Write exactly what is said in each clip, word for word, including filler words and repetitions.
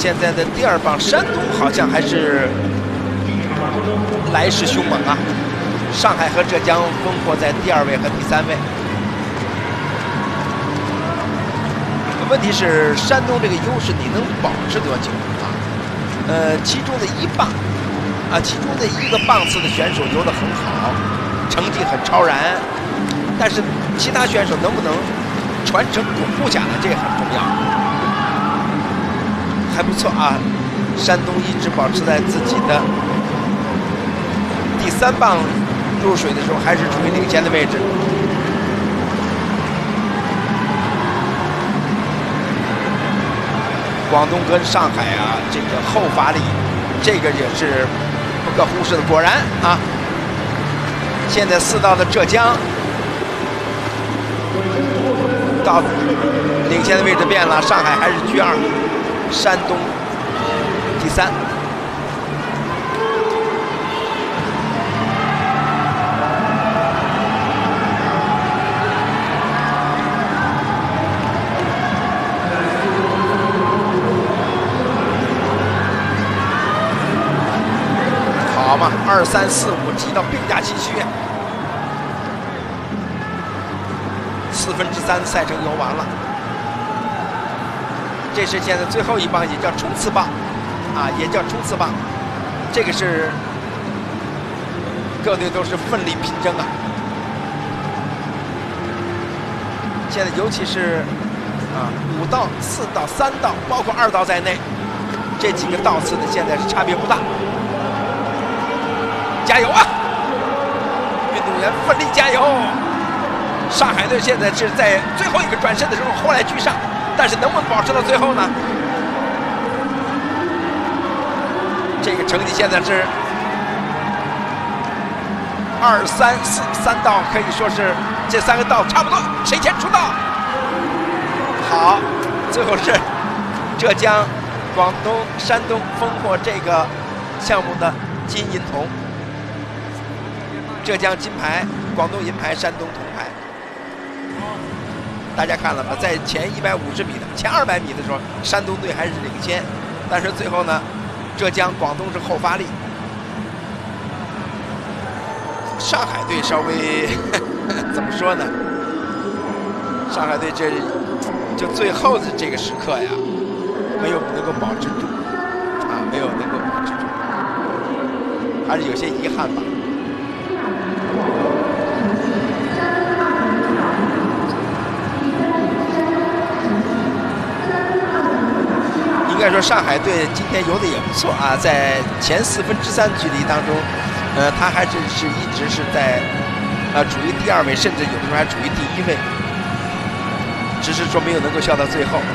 现在的第二棒山东好像还是来势凶猛啊！上海和浙江分获在第二位和第三位。问题是山东这个优势你能保持多久啊？呃，其中的一棒啊，其中的一个棒次的选手游得很好，成绩很超然，但是其他选手能不能传承巩固下来，这个很重要。还不错啊，山东一直保持在自己的第三棒入水的时候，还是处于领先的位置。广东跟上海啊，这个后发力，这个也是不可忽视的。果然啊，现在四道的浙江到领先的位置变了，上海还是居二，山东第三。好嘛，二三四五挤到并驾齐驱，四分之三赛程游完了。这是现在最后一棒，也叫冲刺棒，啊，也叫冲刺棒。这个是各队都是奋力拼争啊。现在尤其是啊五道、四道、三道，包括二道在内，这几个道次呢，现在是差别不大。加油啊！运动员奋力加油！上海队现在是在最后一个转身的时候后来居上，但是能不能保持到最后呢？这个成绩现在是二三四三道，可以说是这三个道差不多，谁先出道？好，最后是浙江、广东、山东封获这个项目的金银铜。浙江金牌，广东银牌，山东铜牌。大家看了吗？在前一百五十米的、前二百米的时候，山东队还是领先，但是最后呢，浙江、广东是后发力。上海队稍微怎么说呢？上海队这就最后的这个时刻呀，没有能够保持住，啊，没有能够保持住，还是有些遗憾吧。应该说，上海队今天游的也不错啊，在前四分之三距离当中，呃，他还是是一直是在呃处于第二位，甚至有的时候还处于第一位，只是说没有能够笑到最后。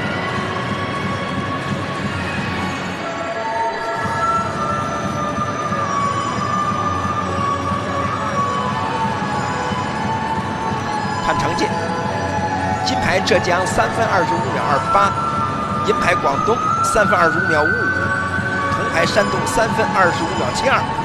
看成绩，金牌浙江三分二十五秒二八，银牌广东三分二十五秒五五，铜牌山东三分二十五秒七二。